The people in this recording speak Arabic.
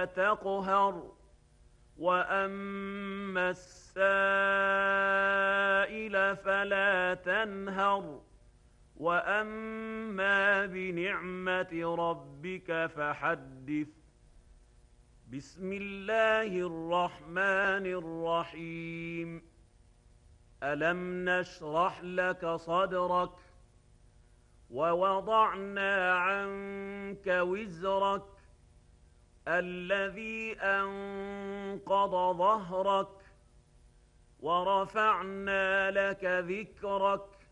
فلا تقهر وأما السائل فلا تنهر وأما بنعمة ربك فحدث. بسم الله الرحمن الرحيم. ألم نشرح لك صدرك ووضعنا عنك وزرك الذي أنقض ظهرك ورفعنا لك ذكرك